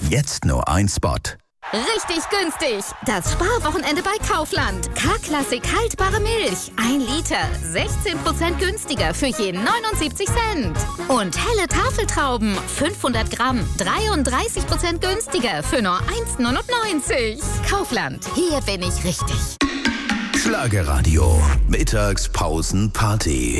Jetzt nur ein Spot. Richtig günstig. Das Sparwochenende bei Kaufland. K-Klassik haltbare Milch. 1 Liter. 16% günstiger für jeden 79 Cent. Und helle Tafeltrauben. 500 Gramm. 33% günstiger für nur 1,99. Kaufland. Hier bin ich richtig. Schlagerradio. Mittagspausenparty.